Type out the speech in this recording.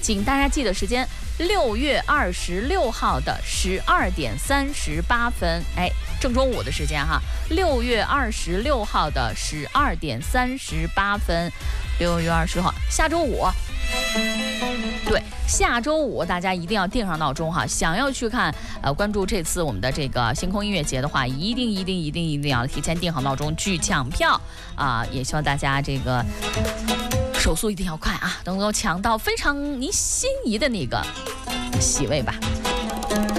请大家记得时间，6月26号的12点38分，哎，正中午的时间哈，6月26号的12点38分，6月26号，下周五。对，下周五大家一定要定上闹钟哈！想要去看关注这次我们的这个星空音乐节的话，一定要提前定好闹钟去抢票啊！也希望大家这个手速一定要快啊，能够抢到非常您心仪的那个席位吧。